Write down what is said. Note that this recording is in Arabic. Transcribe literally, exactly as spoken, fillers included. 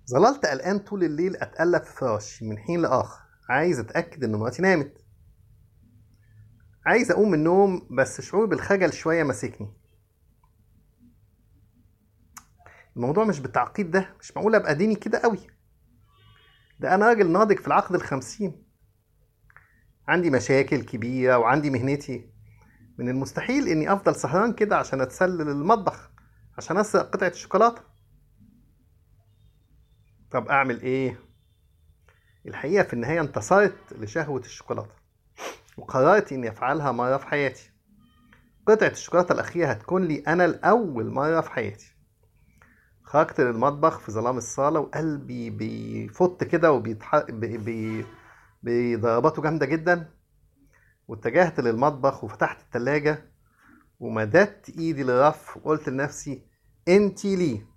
ظللت قلقان طول الليل اتقلب في فراشي من حين لاخر، عايز اتاكد ان مراتي نامت. عايز اقوم من النوم بس شعور بالخجل شويه ماسكني. الموضوع مش بالتعقيد ده، مش معقول ابقى ديني كده قوي. ده انا راجل ناضج في العقد الخمسين، عندي مشاكل كبيره وعندي مهنتي. من المستحيل اني افضل سهران كده عشان اتسلل المطبخ، عشان اسرق قطعه الشوكولاته. طب اعمل ايه؟ الحقيقه في النهايه انتصرت لشهوه الشوكولاته، وقررت اني افعلها مره في حياتي. قطعة الشوكولاتة الأخيرة هتكون لي أنا لأول مرة في حياتي. خرجت للمطبخ في ظلام الصالة وقلبي بيفط كده وبيتح... بي... بي... بضرباته جامدة جدا. واتجهت للمطبخ وفتحت التلاجة ومددت إيدي للرف وقلت لنفسي: انتي ليه؟